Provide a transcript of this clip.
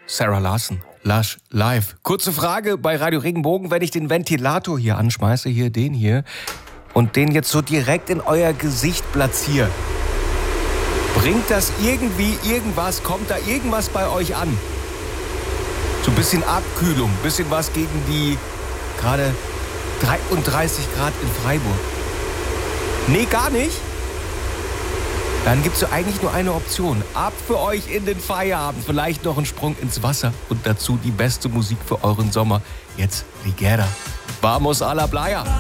Sarah Larson, Lush, live. Kurze Frage bei Radio Regenbogen, wenn ich den Ventilator hier anschmeiße, den hier, und den jetzt so direkt in euer Gesicht platziere. Bringt das irgendwie irgendwas, kommt da irgendwas bei euch an? So ein bisschen Abkühlung, ein bisschen was gegen die gerade 33 Grad in Freiburg. Nee, gar nicht? Dann gibt's so eigentlich nur eine Option. Ab für euch in den Feierabend. Vielleicht noch ein Sprung ins Wasser und dazu die beste Musik für euren Sommer. Jetzt Ligera. Vamos a la playa.